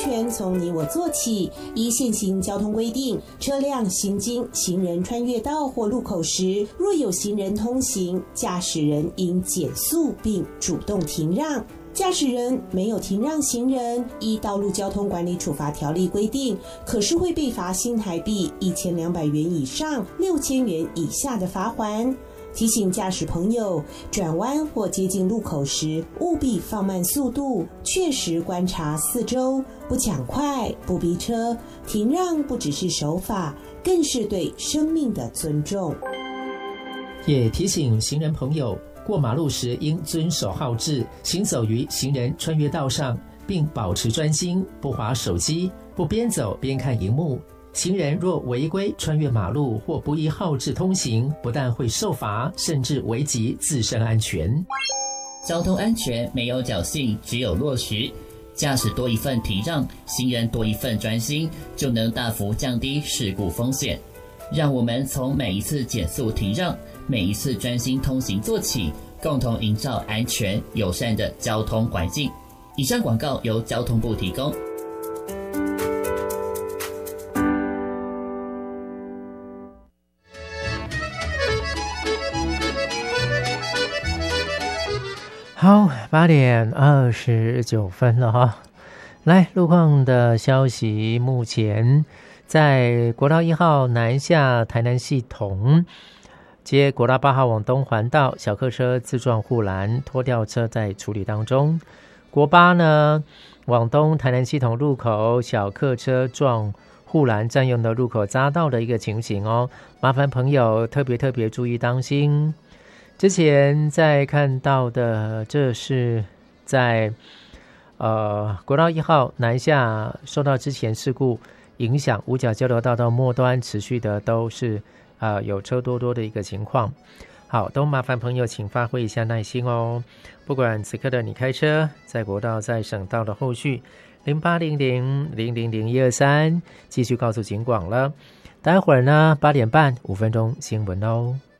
全从你我做起。依现行交通规定，车辆行经行人穿越道或路口时，若有行人通行，驾驶人应减速并主动停让。驾驶人没有停让行人，依道路交通管理处罚条例规定，可是会被罚新台币1200元以上6000元以下的罚锾。提醒驾驶朋友，转弯或接近路口时，务必放慢速度，确实观察四周，不抢快，不逼车。停让不只是守法，更是对生命的尊重。 也提醒行人朋友，过马路时应遵守号志，行走于行人穿越道上，并保持专心，不滑手机，不边走边看荧幕。行人若违规穿越马路或不依号志通行，不但会受罚，甚至危及自身安全。 交通安全没有侥幸，只有落实。驾驶多一份停让，行人多一份专心，就能大幅降低事故风险。让我们从每一次减速停让，每一次专心通行做起，共同营造安全友善的交通环境。以上广告由交通部提供。 好，8点29分了哈。来，路况的消息，目前在国道1号南下台南系统接国道8号往东环道，小客车自撞护栏，拖吊车在处理当中。国8呢往东台南系统路口，小客车撞护栏占用的路口匝道的一个情形哦，麻烦朋友特别注意当心。之前在看到的，这是在国道1号南下受到之前事故影响，五甲交流道到末端持续的都是有车多的一个情况。好，都麻烦朋友请发挥一下耐心哦。不管此刻的你开车在国道在省道的后续0800000123继续告诉警广了。待会儿呢8点半5分钟新闻哦。